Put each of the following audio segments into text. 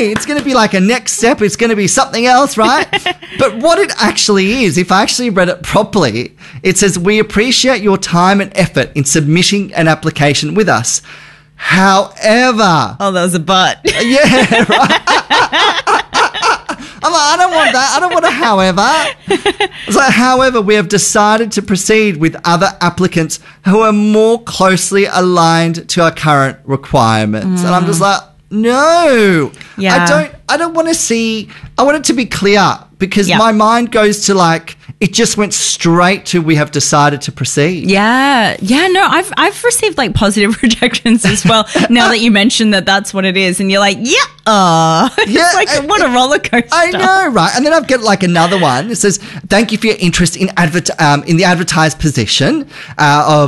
hey, it's going to be like a next step. It's going to be something else, right? But what it actually is, if I actually read it properly, it says, we appreciate your time and effort in submitting an application with us. However. Oh, that was a but. Yeah, right. I'm like, I don't want that. I don't want a however. It's like, however, we have decided to proceed with other applicants who are more closely aligned to our current requirements. And I'm just like, no. Yeah. I don't want to see, I want it to be clear because my mind goes to like, it just went straight to we have decided to proceed. Yeah. Yeah, no, I've received like positive rejections as well now that you mentioned that that's what it is. And you're like, it's like, what a roller coaster. I know, right? And then I've got like another one. It says, thank you for your interest in the advertised position of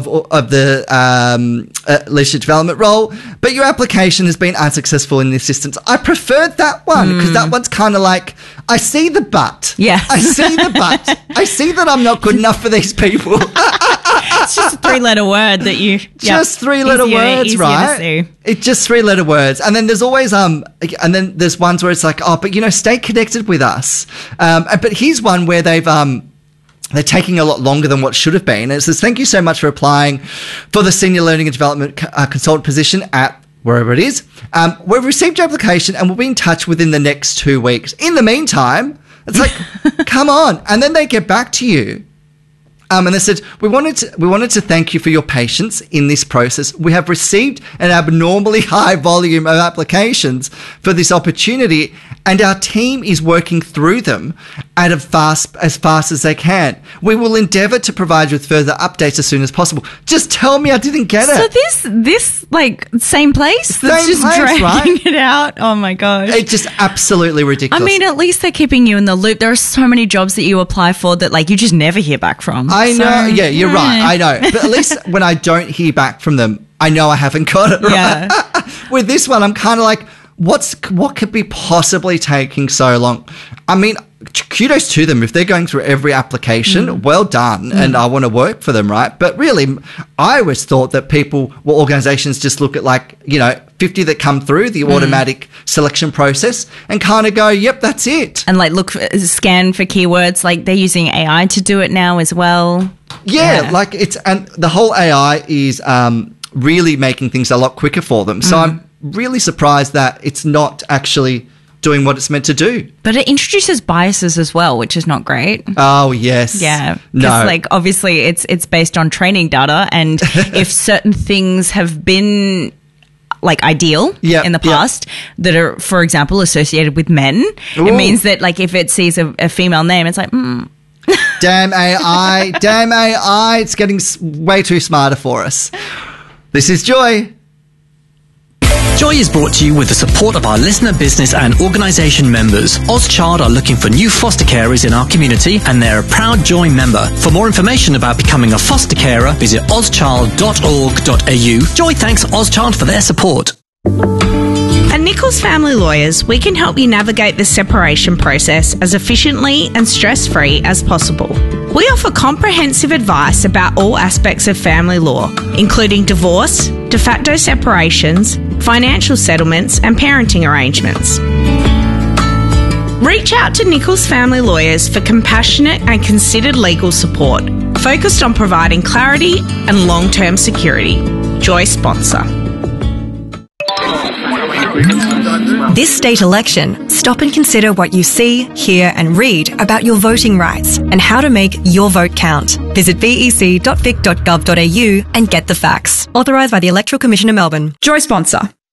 the leadership development role, but your application has been unsuccessful in this instance. I preferred that one because that one's kind of like, I see the but. Yeah. I see the but. I see that I'm not good enough for these people. It's just a 3-letter word that you... Just 3-letter words, right? It's just 3-letter words. And then there's always... and then there's ones where it's like, oh, but, stay connected with us. But here's one where they're taking a lot longer than what should have been. And it says, thank you so much for applying for the Senior Learning and Development Consultant position at wherever it is. We've received your application and we'll be in touch within the next 2 weeks. In the meantime... It's like, come on. And then they get back to you. And they said, we wanted to thank you for your patience in this process. We have received an abnormally high volume of applications for this opportunity, and our team is working through them as fast as they can. We will endeavour to provide you with further updates as soon as possible. Just tell me I didn't get it. So this like same place that's just dragging it out. Oh my gosh. It's just absolutely ridiculous. I mean, at least they're keeping you in the loop. There are so many jobs that you apply for that like you just never hear back from. I know. Yeah, you're right. I know. But at least when I don't hear back from them, I know I haven't got it right. Yeah. With this one, I'm kind of like, what could be possibly taking so long? I mean, kudos to them if they're going through every application. Well done, and I want to work for them, right? But really, I always thought that organisations just look at 50 that come through the automatic selection process and kind of go, yep, that's it. And scan for keywords. Like they're using AI to do it now as well. Yeah. And the whole AI is really making things a lot quicker for them. So I'm really surprised that it's not actually doing what it's meant to do. But it introduces biases as well, which is not great. Oh, yes. Yeah. No. Because obviously it's based on training data, and if certain things have been ideal in the past that are, for example, associated with men, it means that if it sees a female name, it's like, Damn AI, it's getting way too smarter for us. This is Joy. Joy is brought to you with the support of our listener business and organisation members. Ozchild are looking for new foster carers in our community, and they're a proud Joy member. For more information about becoming a foster carer, visit ozchild.org.au. Joy thanks Ozchild for their support. At Nichols Family Lawyers, we can help you navigate the separation process as efficiently and stress-free as possible. We offer comprehensive advice about all aspects of family law, including divorce, de facto separations, financial settlements, and parenting arrangements. Reach out to Nichols Family Lawyers for compassionate and considered legal support, focused on providing clarity and long-term security. Joy sponsor. This state election, stop and consider what you see, hear and read about your voting rights and how to make your vote count. Visit bec.vic.gov.au and get the facts. Authorised by the Electoral Commission of Melbourne. Joy sponsor.